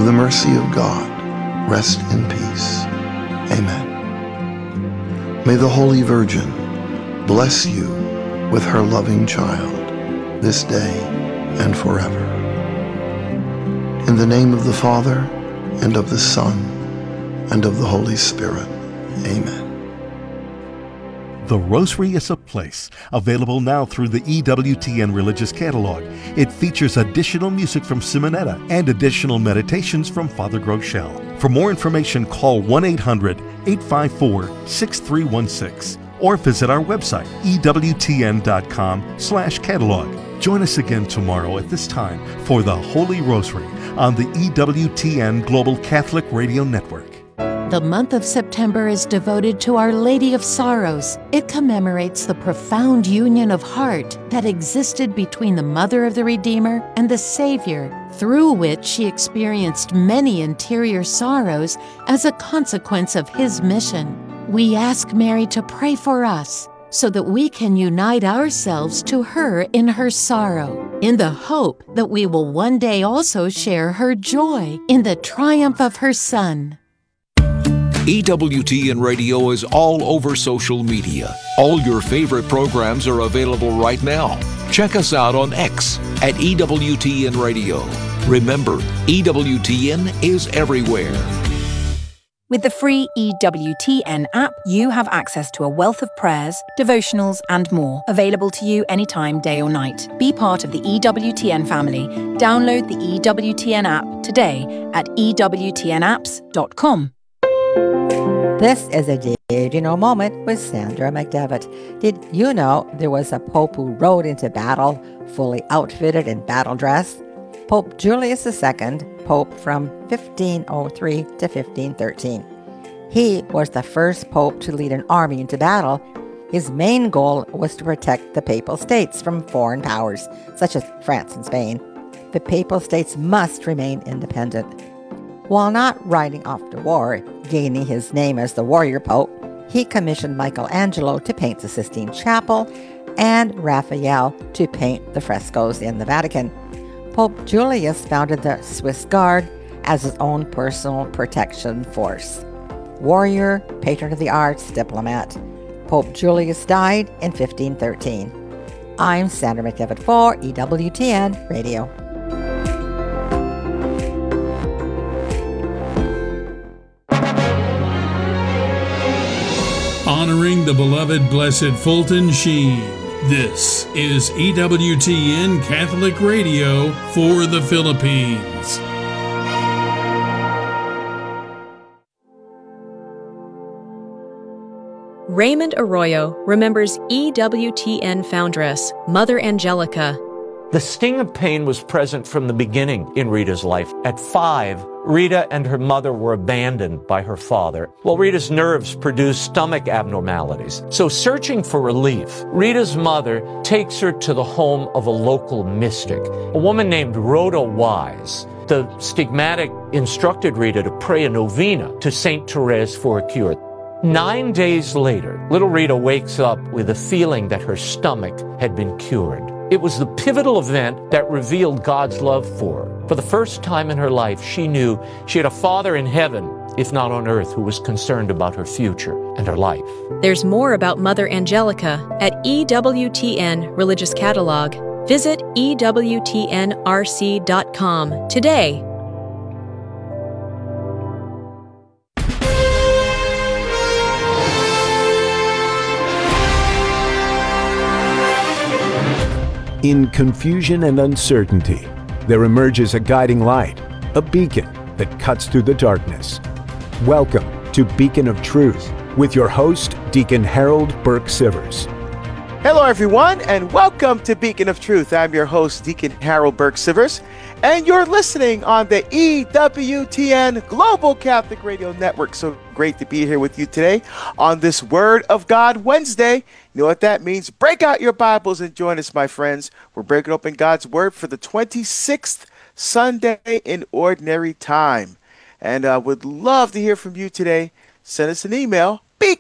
the mercy of God, rest in peace. Amen. May the Holy Virgin bless you with her loving child this day and forever. In the name of the Father, and of the Son, and of the Holy Spirit. Amen. The Rosary is a Place, available now through the EWTN Religious Catalog. It features additional music from Simonetta and additional meditations from Father Groeschel. For more information, call 1-800-854-6316 or visit our website, ewtn.com/catalog. Join us again tomorrow at this time for the Holy Rosary on the EWTN Global Catholic Radio Network. The month of September is devoted to Our Lady of Sorrows. It commemorates the profound union of heart that existed between the Mother of the Redeemer and the Savior, through which she experienced many interior sorrows as a consequence of His mission. We ask Mary to pray for us so that we can unite ourselves to her in her sorrow, in the hope that we will one day also share her joy in the triumph of her Son. EWTN Radio is all over social media. All your favorite programs are available right now. Check us out on X at EWTN Radio. Remember, EWTN is everywhere. With the free EWTN app, you have access to a wealth of prayers, devotionals, and more, available to you anytime, day or night. Be part of the EWTN family. Download the EWTN app today at EWTNapps.com. This is a Did You Know moment with Sandra McDevitt. Did you know there was a pope who rode into battle fully outfitted in battle dress? Pope Julius II, pope from 1503 to 1513. He was the first pope to lead an army into battle. His main goal was to protect the Papal States from foreign powers, such as France and Spain. The Papal States must remain independent. While not riding off to war, gaining his name as the warrior pope, he commissioned Michelangelo to paint the Sistine Chapel and Raphael to paint the frescoes in the Vatican. Pope Julius founded the Swiss Guard as his own personal protection force. Warrior, patron of the arts, diplomat. Pope Julius died in 1513. I'm Sandra McDevitt for EWTN Radio. Honoring the beloved Blessed Fulton Sheen. This is EWTN Catholic Radio for the Philippines. Raymond Arroyo remembers EWTN foundress, Mother Angelica. The sting of pain was present from the beginning in Rita's life. At 5, Rita and her mother were abandoned by her father, while Rita's nerves produced stomach abnormalities. So searching for relief, Rita's mother takes her to the home of a local mystic, a woman named Rhoda Wise. The stigmatic instructed Rita to pray a novena to St. Therese for a cure. 9 days later, little Rita wakes up with a feeling that her stomach had been cured. It was the pivotal event that revealed God's love for her. For the first time in her life, she knew she had a Father in heaven, if not on earth, who was concerned about her future and her life. There's more about Mother Angelica at EWTN Religious Catalog. Visit EWTNRC.com today. In confusion and uncertainty, there emerges a guiding light, a beacon that cuts through the darkness. Welcome to Beacon of Truth with your host, Deacon Harold Burke-Sivers. Hello, everyone, and welcome to Beacon of Truth. I'm your host, Deacon Harold Burke-Sivers, and you're listening on the EWTN Global Catholic Radio Network. So great to be here with you today on this Word of God Wednesday. You know what that means? Break out your Bibles and join us, my friends. We're breaking open God's Word for the 26th Sunday in Ordinary Time. And would love to hear from you today. Send us an email,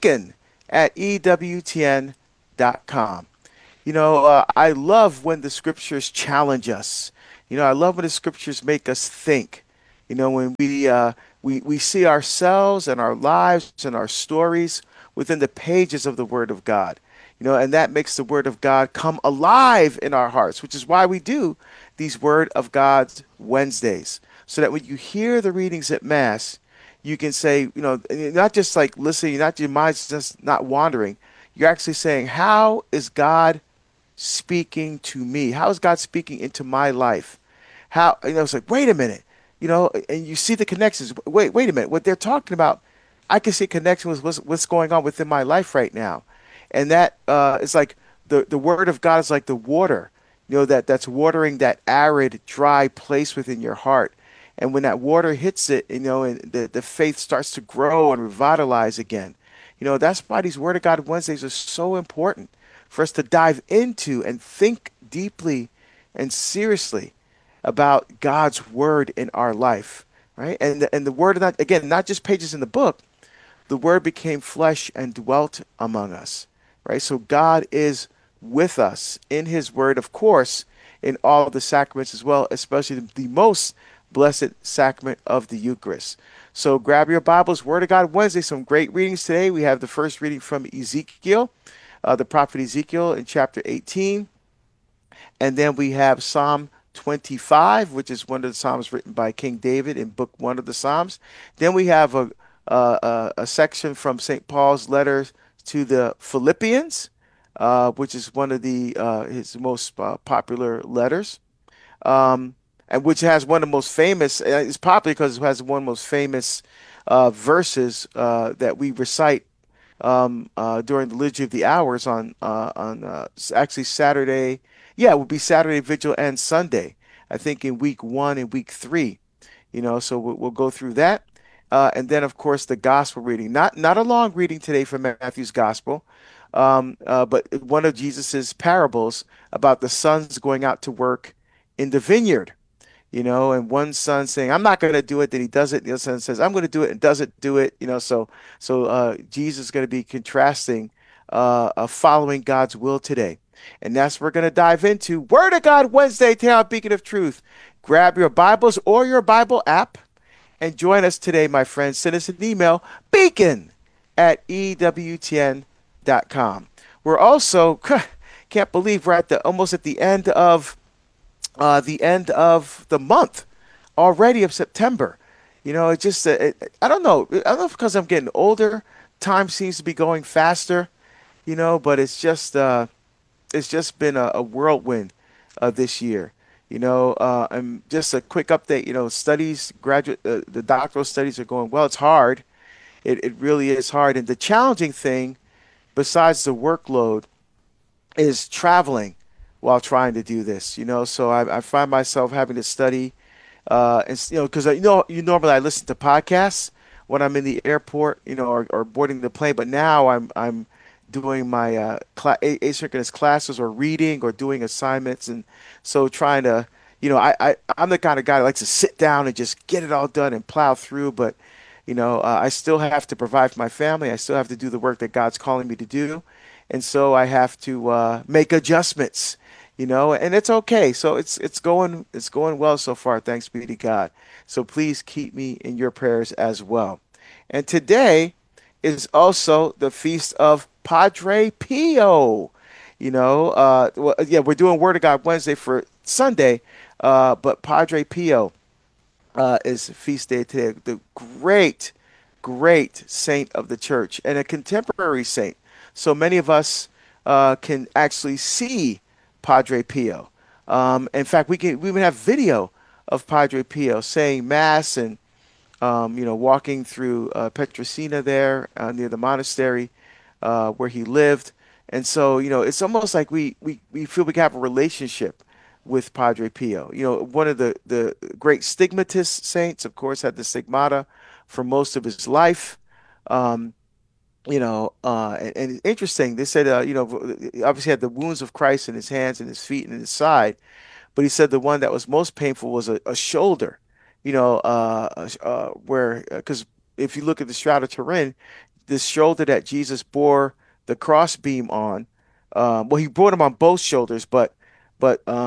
beacon@ewtn.com. You know, I love when the Scriptures challenge us. You know, I love when the Scriptures make us think. When we see ourselves and our lives and our stories within the pages of the Word of God. And that makes the Word of God come alive in our hearts, which is why we do these Word of God's Wednesdays, so that when you hear the readings at Mass, you can say, not just like listening, not your mind's just not wandering. You're actually saying, how is God speaking to me? How is God speaking into my life? How, it's like, wait a minute, and you see the connections. Wait a minute. What they're talking about, I can see a connection with what's going on within my life right now. And that is like the Word of God is like the water, that's watering that arid, dry place within your heart. And when that water hits it, and the faith starts to grow and revitalize again. That's why these Word of God Wednesdays are so important for us to dive into and think deeply and seriously about God's Word in our life, right? And the Word, not just pages in the book, the Word became flesh and dwelt among us, right? So God is with us in His Word, of course, in all of the sacraments as well, especially the most blessed sacrament of the Eucharist. So grab your Bibles, Word of God Wednesday, some great readings today. We have the first reading from Ezekiel, the prophet Ezekiel in chapter 18. And then we have Psalm 25, which is one of the Psalms written by King David in Book 1 of the Psalms. Then we have a section from St. Paul's letters to the Philippians, which is one of his most popular letters. And which has one of the most famous, it's popular because it has one of the most famous verses that we recite during the Liturgy of the Hours on actually Saturday. Yeah, it would be Saturday Vigil and Sunday, I think in week 1 and week 3. So we'll go through that. And then, of course, the gospel reading. Not a long reading today from Matthew's gospel, but one of Jesus's parables about the sons going out to work in the vineyard. And one son saying, I'm not going to do it, then he does it. The other son says, I'm going to do it, and doesn't do it. So Jesus is going to be contrasting following God's will today. And that's what we're going to dive into. Word of God Wednesday, today on Beacon of Truth. Grab your Bibles or your Bible app and join us today, my friends. Send us an email, beacon@ewtn.com. We're also, can't believe we're almost at the end of the month already of September. It just, I don't know. I don't know if because I'm getting older, time seems to be going faster, but it's just been a whirlwind this year. And just a quick update, studies, the doctoral studies are going well. It's hard. It really is hard. And the challenging thing, besides the workload, is traveling while trying to do this, so I find myself having to study, because normally I listen to podcasts when I'm in the airport, or boarding the plane, but now I'm doing my asynchronous classes or reading or doing assignments, and so trying to, I'm the kind of guy that likes to sit down and just get it all done and plow through, but I still have to provide for my family. I still have to do the work that God's calling me to do, and so I have to make adjustments. And it's okay. So it's going well so far. Thanks be to God. So please keep me in your prayers as well. And today is also the feast of Padre Pio. We're doing Word of God Wednesday for Sunday, but Padre Pio is feast day today. The great saint of the church and a contemporary saint. So many of us can actually see Padre Pio. In fact, we even have video of Padre Pio saying Mass and walking through Petrosina there near the monastery where he lived. And so it's almost like we feel we can have a relationship with Padre Pio. One of the great stigmatist saints, of course, had the stigmata for most of his life. And interesting, they said, obviously had the wounds of Christ in his hands and his feet and in his side, but he said the one that was most painful was a shoulder, because if you look at the Shroud of Turin, this shoulder that Jesus bore the crossbeam on, he brought him on both shoulders, but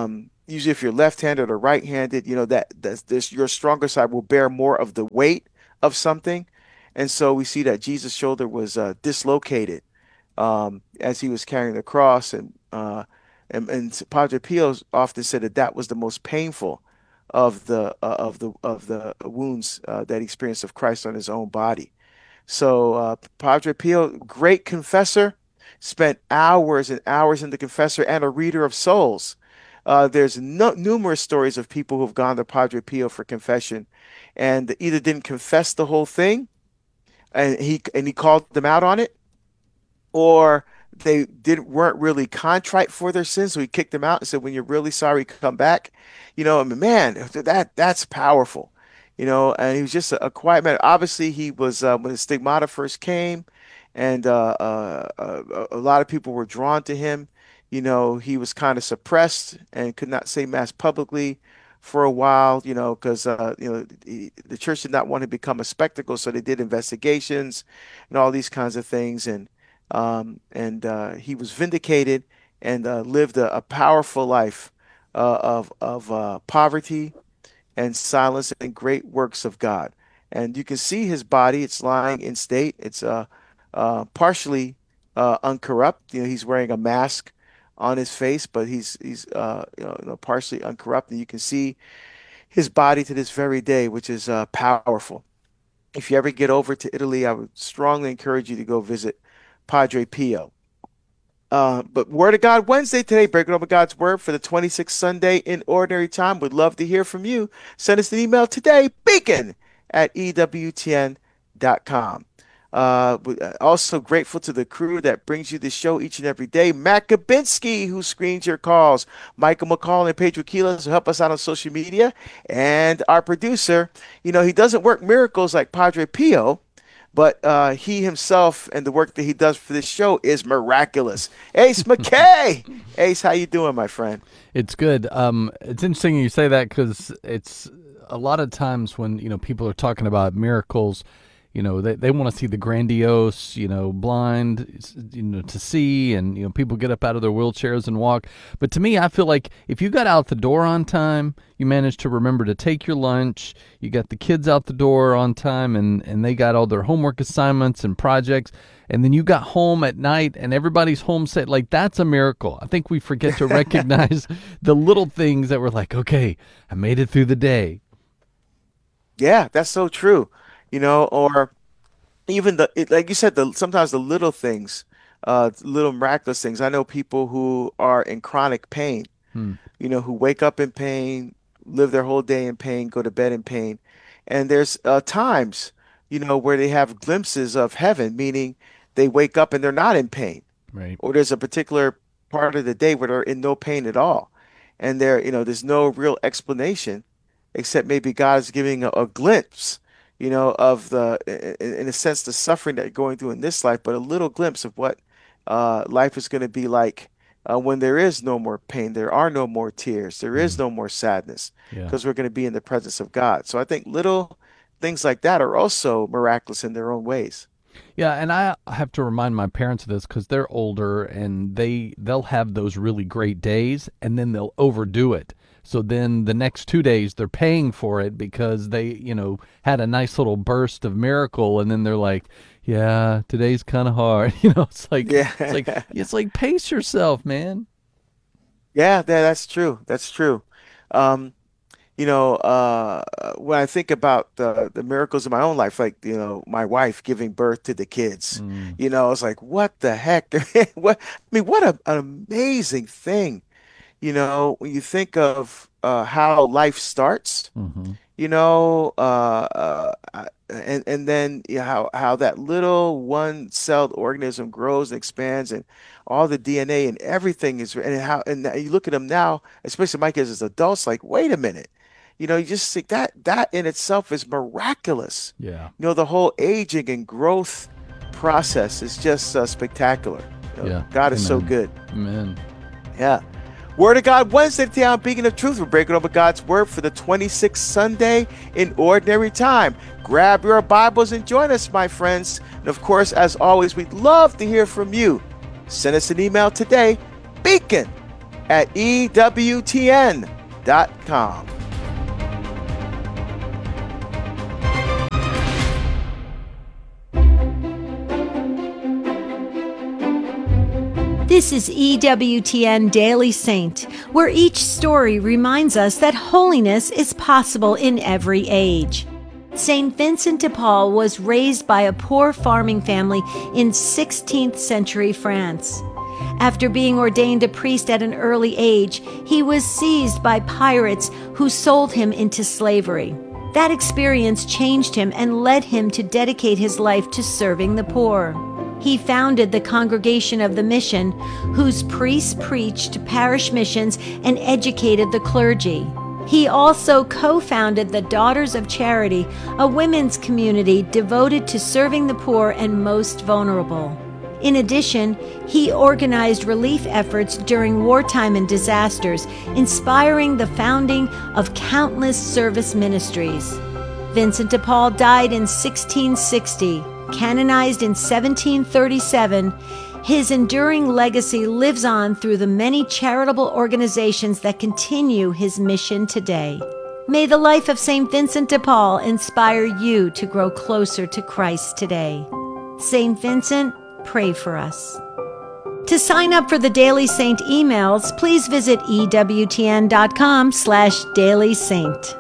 usually if you're left-handed or right-handed, that your stronger side will bear more of the weight of something. And so we see that Jesus' shoulder was dislocated as he was carrying the cross, and Padre Pio often said that was the most painful of the wounds that he experienced of Christ on his own body. So Padre Pio, great confessor, spent hours and hours in the confessor and a reader of souls. There's numerous stories of people who've gone to Padre Pio for confession and either didn't confess the whole thing, and he called them out on it, or they weren't really contrite for their sins, so he kicked them out and said, when you're really sorry, come back. Man, that's powerful. And he was just a quiet man. Obviously, he was when the stigmata first came, and a lot of people were drawn to him. He was kind of suppressed and could not say mass publicly for a while, because the church did not want to become a spectacle, so they did investigations and all these kinds of things, and he was vindicated and lived a powerful life of poverty and silence and great works of God. And you can see his body; it's lying in state. It's partially uncorrupt. He's wearing a mask on his face, but he's partially uncorrupted. You can see his body to this very day, which is powerful. If you ever get over to Italy, I would strongly encourage you to go visit Padre Pio. But Word of God Wednesday today, breaking open God's Word for the 26th Sunday in Ordinary Time. Would love to hear from you. Send us an email today, beacon@ewtn.com. Also grateful to the crew that brings you the show each and every day. Matt Gabinski, who screens your calls. Michael McCall and Pedro Quiles, who help us out on social media. And our producer, he doesn't work miracles like Padre Pio, but he himself and the work that he does for this show is miraculous. Ace McKay! Ace, how you doing, my friend? It's good. It's interesting you say that, because it's a lot of times when, people are talking about miracles, they want to see the grandiose, blind, to see, and, people get up out of their wheelchairs and walk. But to me, I feel like if you got out the door on time, you managed to remember to take your lunch, you got the kids out the door on time, and they got all their homework assignments and projects, and then you got home at night and everybody's home set, like, that's a miracle. I think we forget to recognize the little things that we're like, okay, I made it through the day. Yeah, that's so true. Or even like you said, sometimes the little things, little miraculous things. I know people who are in chronic pain, who wake up in pain, live their whole day in pain, go to bed in pain. And there's times, where they have glimpses of heaven, meaning they wake up and they're not in pain. Right. Or there's a particular part of the day where they're in no pain at all. And there's no real explanation except maybe God is giving a glimpse, of in a sense, the suffering that you're going through in this life, but a little glimpse of what life is going to be like when there is no more pain, there are no more tears, there is no more sadness, because we're going to be in the presence of God. So I think little things like that are also miraculous in their own ways. Yeah, and I have to remind my parents of this, because they're older and they'll have those really great days and then they'll overdo it. So then the next 2 days they're paying for it because they, had a nice little burst of miracle, and then they're like, yeah, today's kind of hard. It's like pace yourself, man. Yeah, that's true. That's true. When I think about the miracles in my own life, like, my wife giving birth to the kids, it's like, what the heck? What an amazing thing. When you think of how life starts, and then how that little one-celled organism grows and expands, and all the DNA and everything is, and you look at them now, especially my kids as adults, like, wait a minute, you just think that in itself is miraculous. Yeah. The whole aging and growth process is just spectacular. God is so good. Amen. Yeah. Word of God Wednesday today on Beacon of Truth. We're breaking over God's Word for the 26th Sunday in Ordinary Time. Grab your Bibles and join us, my friends. And of course, as always, we'd love to hear from you. Send us an email today, beacon@ewtn.com. ewtn.com. This is EWTN Daily Saint, where each story reminds us that holiness is possible in every age. Saint Vincent de Paul was raised by a poor farming family in 16th century France. After being ordained a priest at an early age, he was seized by pirates who sold him into slavery. That experience changed him and led him to dedicate his life to serving the poor. He founded the Congregation of the Mission, whose priests preached parish missions and educated the clergy. He also co-founded the Daughters of Charity, a women's community devoted to serving the poor and most vulnerable. In addition, he organized relief efforts during wartime and disasters, inspiring the founding of countless service ministries. Vincent de Paul died in 1660. Canonized in 1737, his enduring legacy lives on through the many charitable organizations that continue his mission today. May the life of St. Vincent de Paul inspire you to grow closer to Christ today. St. Vincent, pray for us. To sign up for the Daily Saint emails, please visit EWTN.com/Daily Saint.